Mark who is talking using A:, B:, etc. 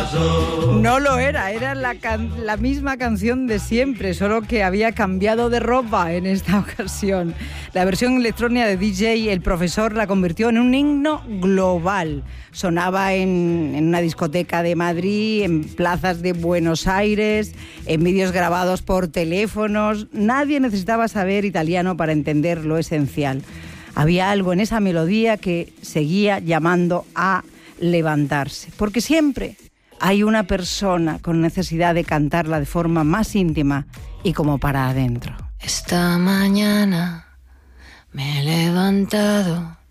A: No lo era la misma canción de siempre, solo que había cambiado de ropa en esta ocasión. La versión electrónica de DJ El Profesor la convirtió en un himno global. Sonaba en una discoteca de Madrid, en plazas de Buenos Aires, en vídeos grabados por teléfonos. Nadie necesitaba saber italiano para entender lo esencial. Había algo en esa melodía que seguía llamando a levantarse, porque siempre hay una persona con necesidad de cantarla de forma más íntima y como para adentro.
B: Esta mañana me he levantado